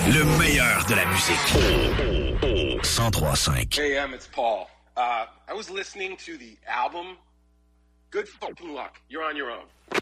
Le meilleur de la musique. 103.5. Hey, it's Paul. I was listening to the album. Good fucking luck. You're on your own.